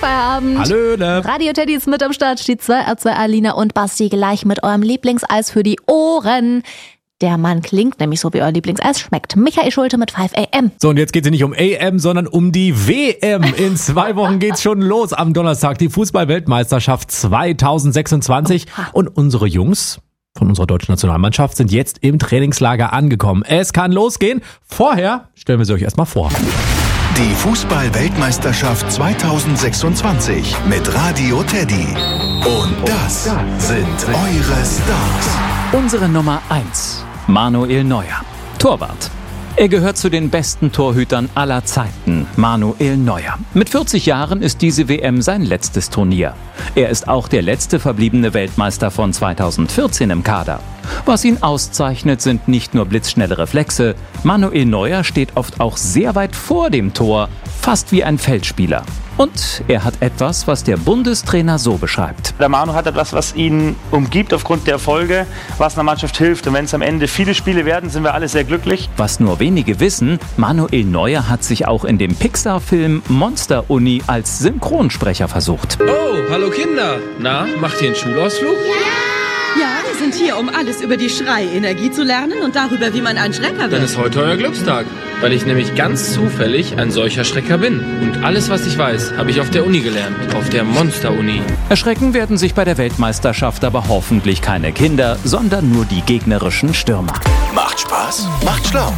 Feierabend. Hallöle. Radio Teddy ist mit am Start, steht 2R2 Alina und Basti gleich mit eurem Lieblingseis für die Ohren. Der Mann klingt nämlich so, wie euer Lieblingseis schmeckt. Michael Schulte mit 5 AM. So, und jetzt geht es nicht um AM, sondern um die WM. In 2 Wochen geht's schon los am Donnerstag. Die Fußball-Weltmeisterschaft 2026. Und unsere Jungs von unserer deutschen Nationalmannschaft sind jetzt im Trainingslager angekommen. Es kann losgehen. Vorher stellen wir sie euch erstmal vor. Die Fußball-Weltmeisterschaft 2026 mit Radio Teddy. Und das sind eure Stars. Unsere Nummer 1, Manuel Neuer, Torwart. Er gehört zu den besten Torhütern aller Zeiten, Manuel Neuer. Mit 40 Jahren ist diese WM sein letztes Turnier. Er ist auch der letzte verbliebene Weltmeister von 2014 im Kader. Was ihn auszeichnet, sind nicht nur blitzschnelle Reflexe. Manuel Neuer steht oft auch sehr weit vor dem Tor, fast wie ein Feldspieler. Und er hat etwas, was der Bundestrainer so beschreibt. Der Manu hat etwas, was ihn umgibt aufgrund der Erfolge, was einer Mannschaft hilft. Und wenn es am Ende viele Spiele werden, sind wir alle sehr glücklich. Was nur wenige wissen, Manuel Neuer hat sich auch in dem Pixar-Film Monster Uni als Synchronsprecher versucht. Oh, hallo Kinder. Na, macht ihr einen Schulausflug? Ja, wir sind hier, um alles über die Schrei-Energie zu lernen und darüber, wie man ein Schrecker wird. Dann ist heute euer Glückstag, weil ich nämlich ganz zufällig ein solcher Schrecker bin. Und alles, was ich weiß, habe ich auf der Uni gelernt, auf der Monster-Uni. Erschrecken werden sich bei der Weltmeisterschaft aber hoffentlich keine Kinder, sondern nur die gegnerischen Stürmer. Macht Spaß, macht schlau.